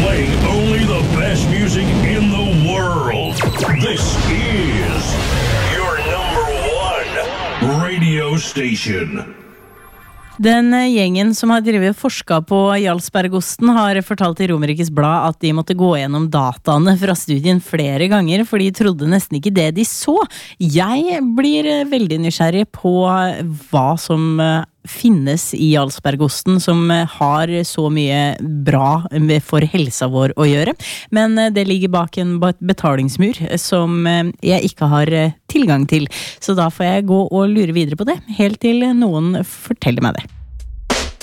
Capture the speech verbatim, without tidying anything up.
Playing only the best music in the world. This is your number one radio station. Den gjengen som har drevet forska på Jarlsbergosten har fortalt i Romerikes Blad at de måtte gå gjennom dataene fra studien flere ganger, for de trodde nesten ikke det de så. Jeg blir veldig nysgjerrig på hva som finnes i Jarlsbergosten som har så mye bra for helsa vår å gjøre. Men det ligger bak en betalingsmur som jeg ikke har tilgang til. Så da får jeg gå og lure videre på det, helt til noen forteller meg det.